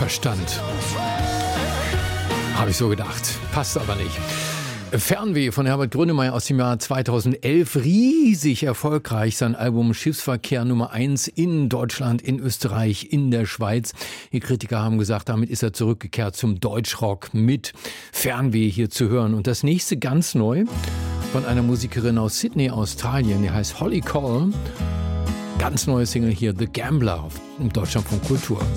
Verstand. Habe ich so gedacht. Passt aber nicht. Fernweh von Herbert Grönemeyer aus dem Jahr 2011. Riesig erfolgreich. Sein Album Schiffsverkehr Nummer 1 in Deutschland, in Österreich, in der Schweiz. Die Kritiker haben gesagt, damit ist er zurückgekehrt zum Deutschrock mit Fernweh hier zu hören. Und das nächste ganz neu von einer Musikerin aus Sydney, Australien. Die heißt Holly Cole. Ganz neue Single hier, The Gambler, im Deutschlandfunk Kultur.